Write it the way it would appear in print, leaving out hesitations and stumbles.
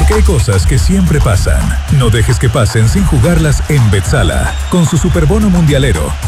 Porque hay cosas que siempre pasan. No dejes que pasen sin jugarlas en Betsala. Con su Superbono Mundialero,